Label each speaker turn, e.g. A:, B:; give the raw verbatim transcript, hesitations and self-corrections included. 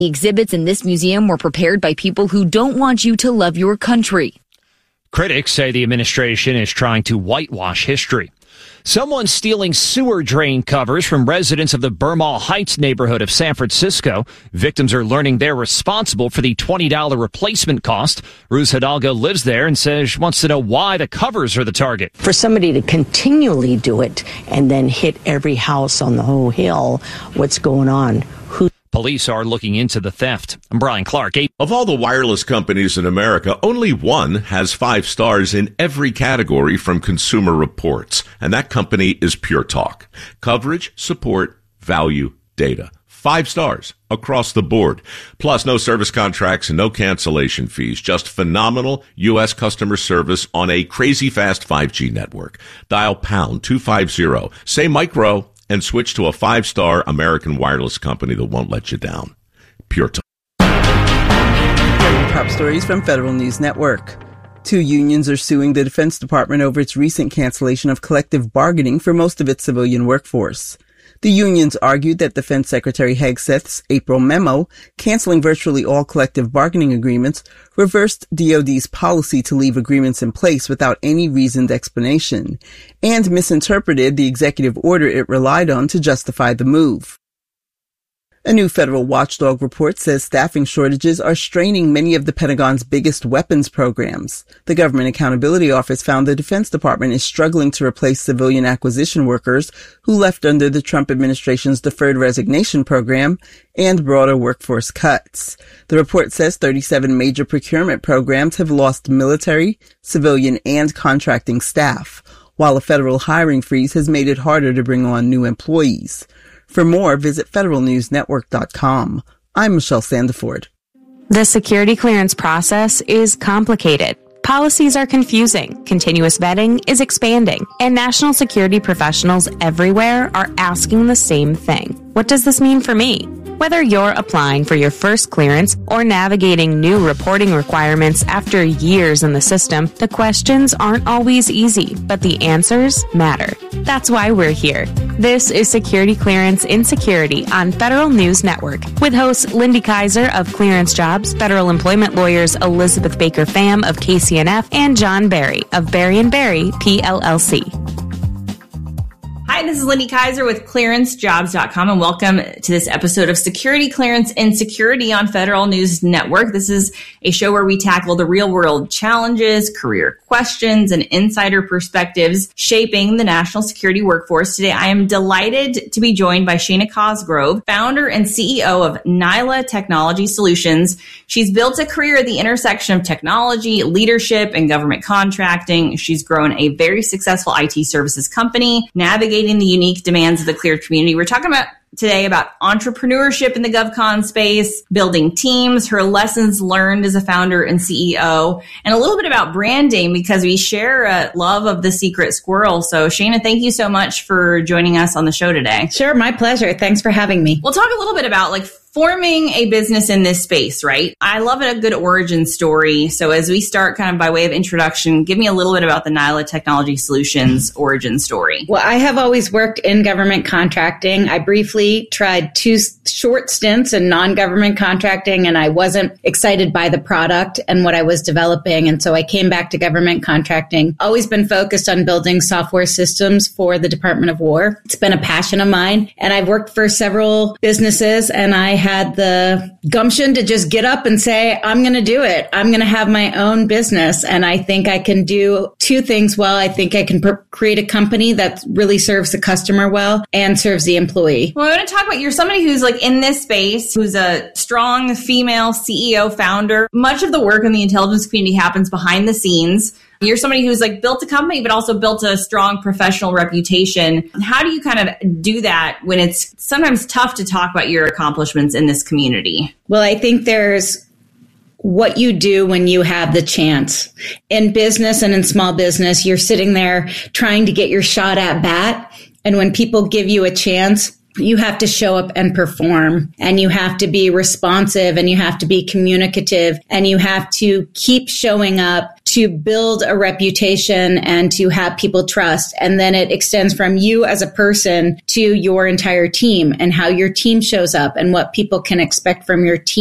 A: The exhibits in this museum were prepared by people who don't want you to love your country.
B: Critics say the administration is trying to whitewash history. Someone stealing sewer drain covers from residents of the Bermall Heights neighborhood of San Francisco. Victims are learning they're responsible for the twenty dollars replacement cost. Ruth Hidalgo lives there and says she wants to know why the covers are the target.
C: For somebody to continually do it and then hit every house on the whole hill, what's going on? Who?
B: Police are looking into the theft. I'm Brian Clark.
D: Of all the wireless companies in America, only one has five stars in every category from Consumer Reports, and that company is Pure Talk. Coverage, support, value, data. Five stars across the board. Plus, no service contracts and no cancellation fees. Just phenomenal U S customer service on a crazy fast five G network. Dial pound two fifty, say micro, and switch to a five-star American wireless company that won't let you down. Pure Talk.
E: Top stories from Federal News Network. Two unions are suing the Defense Department over its recent cancellation of collective bargaining for most of its civilian workforce. The unions argued that Defense Secretary Hegseth's April memo, canceling virtually all collective bargaining agreements, reversed D O D's policy to leave agreements in place without any reasoned explanation, and misinterpreted the executive order it relied on to justify the move. A new federal watchdog report says staffing shortages are straining many of the Pentagon's biggest weapons programs. The Government Accountability Office found the Defense Department is struggling to replace civilian acquisition workers who left under the Trump administration's deferred resignation program and broader workforce cuts. The report says thirty-seven major procurement programs have lost military, civilian, and contracting staff, while a federal hiring freeze has made it harder to bring on new employees. For more, visit federal news network dot com. I'm Michelle Sandiford.
F: The security clearance process is complicated. Policies are confusing, continuous vetting is expanding, and national security professionals everywhere are asking the same thing. What does this mean for me? Whether you're applying for your first clearance or navigating new reporting requirements after years in the system, the questions aren't always easy, but the answers matter. That's why we're here. This is Security Clearance in Security on Federal News Network with hosts Lindy Kaiser of Clearance Jobs, federal employment lawyers Elizabeth Baker Pham of K C N F, and John Barry of Barry and Barry, P L L C.
G: Hi, this is Lindy Kaiser with clearance jobs dot com, and welcome to this episode of Security Clearance and Security on Federal News Network. This is a show where we tackle the real-world challenges, career questions, and insider perspectives shaping the national security workforce. Today, I am delighted to be joined by Shana Cosgrove, founder and C E O of Nyla Technology Solutions. She's built a career at the intersection of technology, leadership, and government contracting. She's grown a very successful I T services company, navigating the unique demands of the cleared community. We're talking about today about entrepreneurship in the GovCon space, building teams, her lessons learned as a founder and C E O, and a little bit about branding because we share a love of the secret squirrel. So Shana, thank you so much for joining us on the show today.
H: Sure, my pleasure. Thanks for having me.
G: We'll talk a little bit about like forming a business in this space, right? I love a good origin story. So as we start kind of by way of introduction, give me a little bit about the Nyla Technology Solutions origin story.
H: Well, I have always worked in government contracting. I briefly tried two short stints in non-government contracting, and I wasn't excited by the product and what I was developing. And so I came back to government contracting. Always been focused on building software systems for the Department of War. It's been a passion of mine. And I've worked for several businesses, and I had the gumption to just get up and say, I'm going to do it. I'm going to have my own business. And I think I can do two things well. I think I can pr- create a company that really serves the customer well and serves the employee.
G: Well, I want to talk about, you're somebody who's like in this space, who's a strong female C E O founder. Much of the work in the intelligence community happens behind the scenes. You're somebody who's like built a company, but also built a strong professional reputation. How do you kind of do that when it's sometimes tough to talk about your accomplishments in this community?
H: Well, I think there's what you do when you have the chance. In business and in small business, you're sitting there trying to get your shot at bat. And when people give you a chance, you have to show up and perform, and you have to be responsive, and you have to be communicative, and you have to keep showing up to build a reputation and to have people trust. And then it extends from you as a person to your entire team and how your team shows up and what people can expect from your team.